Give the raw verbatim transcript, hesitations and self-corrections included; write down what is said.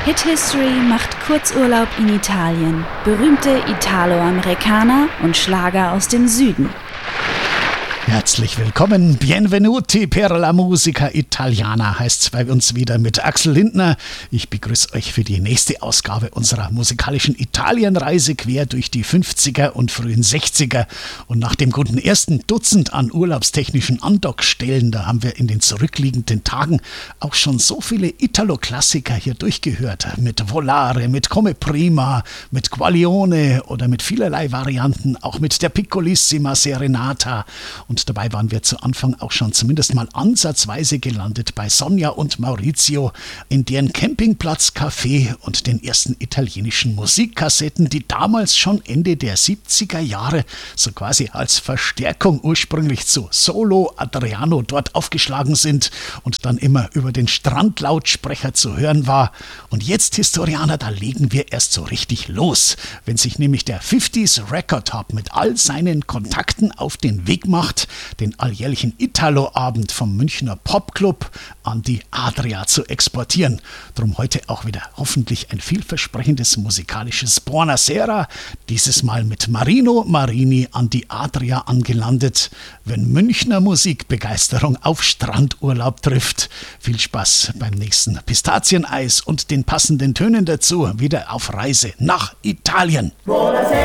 Hit History macht Kurzurlaub in Italien, berühmte Italo-Amerikaner und Schlager aus dem Süden. Herzlich willkommen, Benvenuti per la musica italiana heißt's bei uns wieder mit Axel Lindner. Ich begrüße euch für die nächste Ausgabe unserer musikalischen Italienreise quer durch die fünfziger und frühen sechziger. Und nach dem guten ersten Dutzend an urlaubstechnischen Andockstellen, da haben wir in den zurückliegenden Tagen auch schon so viele Italo-Klassiker hier durchgehört. Mit Volare, mit Come Prima, mit Quaglione oder mit vielerlei Varianten, auch mit der Piccolissima Serenata. Und dabei waren wir zu Anfang auch schon zumindest mal ansatzweise gelandet bei Sonja und Maurizio in deren Campingplatz-Café und den ersten italienischen Musikkassetten, die damals schon Ende der siebziger Jahre so quasi als Verstärkung ursprünglich zu Solo Adriano dort aufgeschlagen sind und dann immer über den Strandlautsprecher zu hören war. Und jetzt, Historianer, da legen wir erst so richtig los, wenn sich nämlich der fünfziger Record Hub mit all seinen Kontakten auf den Weg macht, den alljährlichen Italo-Abend vom Münchner Popclub an die Adria zu exportieren. Drum heute auch wieder hoffentlich ein vielversprechendes musikalisches Buonasera, dieses Mal mit Marino Marini an die Adria angelandet. Wenn Münchner Musikbegeisterung auf Strandurlaub trifft, viel Spaß beim nächsten Pistazieneis und den passenden Tönen dazu, wieder auf Reise nach Italien. Buonasera.